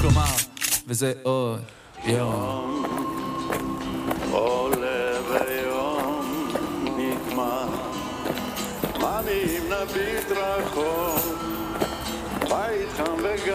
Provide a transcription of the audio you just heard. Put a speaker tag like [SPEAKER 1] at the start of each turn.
[SPEAKER 1] כלומר, וזה עוד יום.
[SPEAKER 2] עולה ויום נגמר, מה אם נביט רחוק, בית חם וגם